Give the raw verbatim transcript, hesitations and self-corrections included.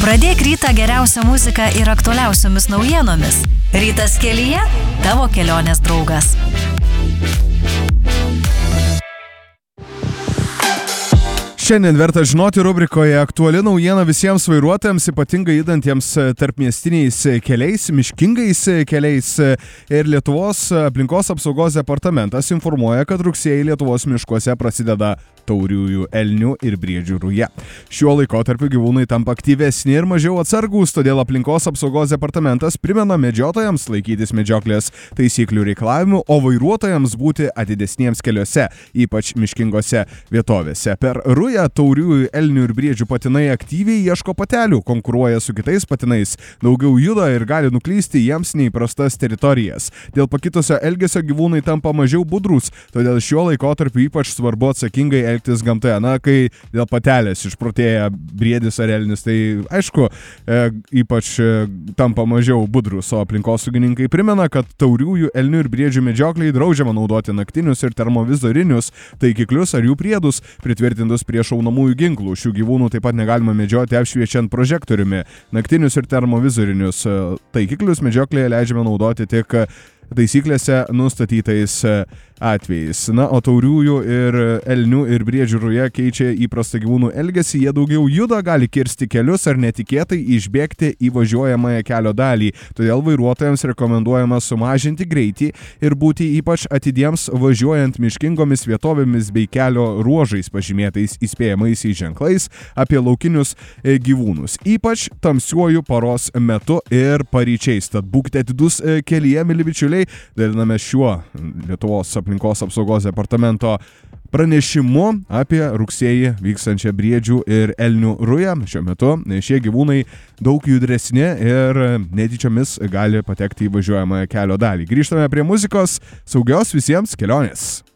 Pradėk rytą geriausią muziką ir aktualiausiomis naujienomis. Rytas kelyje – tavo kelionės draugas. Šiandien verta žinoti rubrikoje aktuali naujiena visiems vairuotojams, ypatingai judantiems tarpmiestiniais keliais, miškingais keliais. Ir Lietuvos aplinkos apsaugos departamentas informuoja, kad rugsėjį Lietuvos miškuose prasideda tauriųjų elnių ir briedžių ruja. Šiuo laikotarpiu gyvūnai tampa aktyvesni ir mažiau atsargūs, todėl aplinkos apsaugos departamentas primena medžiotojams laikytis medžioklės taisyklių reikalavimų, o vairuotojams būti atidesniems keliuose, ypač miškingose vietovėse. Per rują tauriųjų elnių ir briedžių patinai aktyviai ieško patelių, konkuruoja su kitais patinais, daugiau juda ir gali nuklysti jiems neįprastas teritorijas. Dėl pakitusio elgesio gyvūnai tampa mažiau budrūs, todėl šiuo laikotarpiu ypač svarbu atsakingai elgtis gamtoje. Na, kai dėl patelės išprotėja briedis ar elnis, tai aišku, e, ypač e, tampa mažiau budrūs, o aplinkosaugininkai primena, kad tauriųjų elnių ir briedžių medžiokliai draudžiama naudoti naktinius ir termovizorinius taikiklius ar jų priedus, pritvirtintus prie šaunamųjų ginklų. Šių gyvūnų taip pat negalima medžioti apšviečiant prožektoriumi. Naktinius ir termovizorinius taikiklius medžioklėje leidžiama naudoti tik taisyklėse nustatytais atvejais. Na, o tauriųjų ir elnių ir briedžių ruja keičia įprastą gyvūnų elgesį, jie daugiau juda, gali kirsti kelius ar netikėtai išbėgti į važiuojamąją kelio dalį. Todėl vairuotojams rekomenduojama sumažinti greitį ir būti ypač atidiems važiuojant miškingomis vietovėmis bei kelio ruožais pažymėtais įspėjamaisiais ženklais apie laukinius gyvūnus, ypač tamsiuoju paros metu ir paryčiais. Tad būkite atidus kelyje, mili bičiuliai. Daliname šiuo Lietuvos aplinkos apsaugos departamento pranešimu apie rugsėjį vykstančią briedžių ir elnių rują. Šiuo metu šie gyvūnai daug judresni ir netyčiomis gali patekti į važiuojamąją kelio dalį. Grįžtame prie muzikos. Saugios visiems kelionės.